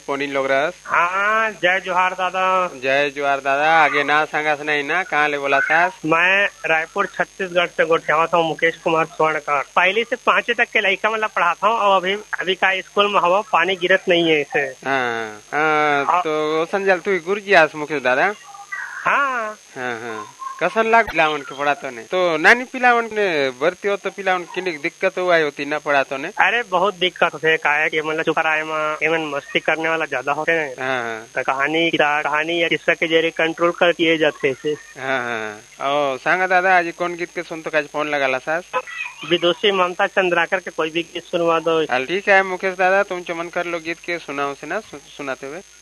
Pony लोग रस। हाँ, जय जोहार दादा। जय जोहार दादा। आगे ना सांगास नहीं ना, कहाँ ले बोला सास? मैं रायपुर छत्तीसगढ़ से गोठियावत हूँ, मुकेश कुमार स्वर्णकार। पहली से 5वीं तक के लड़का मतलब पढ़ाता हूँ और अभी का स्कूल में हवा पानी गिरत नहीं है इसे। हाँ हाँ, तो संजल तू गुरुजी आस मुकेश दादा। हाँ हाँ हाँ, कसन लाग पिलावन के पढ़ातो ने तो नानी पिलावन ने भर्ती हो तो पिलावन किन्नी दिक्कत हुआ होती ना पढ़ातो ने। अरे बहुत दिक्कत होते है कि मतलब चुप रहा है, मस्ती करने वाला ज्यादा होते हैं। हाँ तो कहानी या किस्सा के जरिए कंट्रोल कर किए जाते हैं। हाँ हाँ। ओ सांगा दादा, आज कौन गीत के सुन तो आज फोन लगा ला सास? विदुषी ममता चंद्राकर के कोई भी गीत सुनवा दो। ठीक है मुकेश दादा, तुम चमन कर लो गीत के सुनाओ से ना सुनाते हुए।